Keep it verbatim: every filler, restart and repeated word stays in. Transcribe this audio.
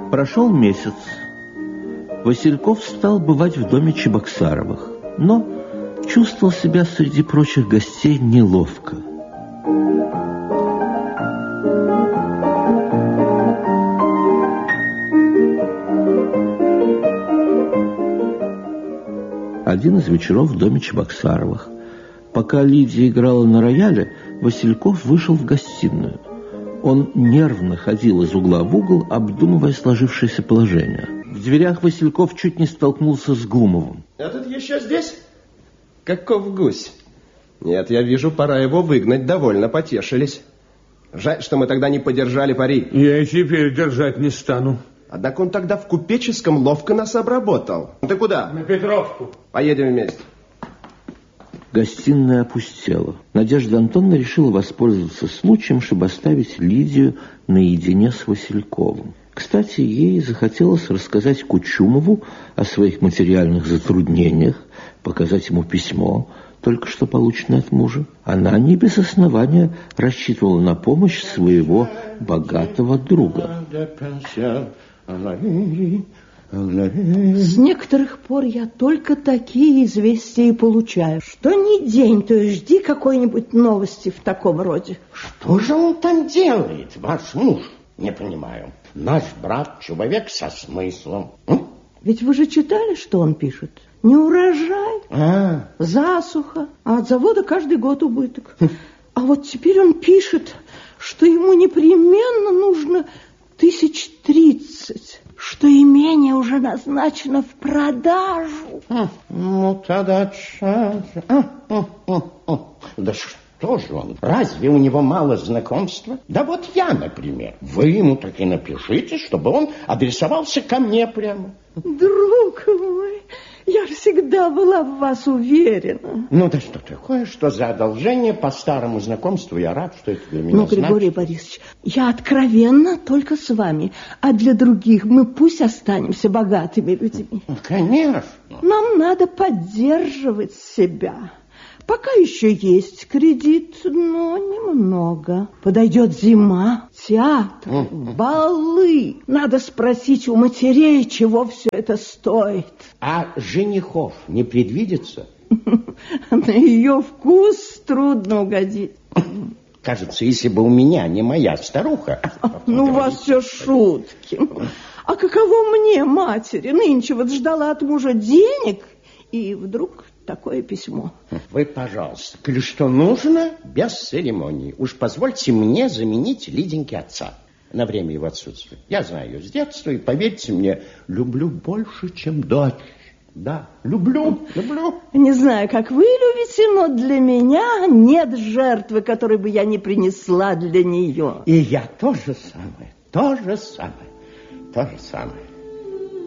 Прошел месяц. Васильков стал бывать в доме Чебоксаровых, но чувствовал себя среди прочих гостей неловко. Один из вечеров в доме Чебоксаровых. Пока Лидия играла на рояле, Васильков вышел в гостиную. Он нервно ходил из угла в угол, обдумывая сложившееся положение. В дверях Васильков чуть не столкнулся с Глумовым. Этот еще здесь? Каков гусь? Нет, я вижу, пора его выгнать. Довольно потешились. Жаль, что мы тогда не подержали пари. Я и теперь держать не стану. Однако он тогда в купеческом ловко нас обработал. Ты куда? На Петровку. Поедем вместе. Гостиная опустела. Надежда Антоновна решила воспользоваться случаем, чтобы оставить Лидию наедине с Васильковым. Кстати, ей захотелось рассказать Кучумову о своих материальных затруднениях, показать ему письмо, только что полученное от мужа. Она не без основания рассчитывала на помощь своего богатого друга. С некоторых пор я только такие известия и получаю. Что ни день, то и жди какой-нибудь новости в таком роде. Что же он там делает, ваш муж? Не понимаю. Наш брат человек со смыслом. М? Ведь вы же читали, что он пишет? Не урожай, А. засуха, а от завода каждый год убыток. А вот теперь он пишет, что ему непременно нужно тысяч тридцать, что имение уже назначено в продажу. А, ну, тогда... А, а, а, а. Да что же он? Разве у него мало знакомства? Да вот я, например. Вы ему так и напишите, чтобы он адресовался ко мне прямо. Друг мой, я всегда была в вас уверена. Ну да что такое, что за одолжение по старому знакомству? Я рад, что это для меня Ну, Григорий значит. Борисович, я откровенна только с вами, а для других мы пусть останемся богатыми людьми. Конечно. Нам надо поддерживать себя. Пока еще есть кредит, но немного. Подойдет зима, театр, балы. Надо спросить у матерей, чего все это стоит. А женихов не предвидится? На ее вкус трудно угодить. Кажется, если бы у меня не моя старуха... Ну, у вас все шутки. А каково мне, матери? Нынче вот ждала от мужа денег, и вдруг... такое письмо. Вы, пожалуйста, коли что нужно, без церемонии. Уж позвольте мне заменить Лиденьке отца на время его отсутствия. Я знаю ее с детства, и, поверьте мне, люблю больше, чем дочь. Да, люблю, люблю. Не знаю, как вы любите, но для меня нет жертвы, которой бы я не принесла для нее. И я то же самое, то же самое, то же самое.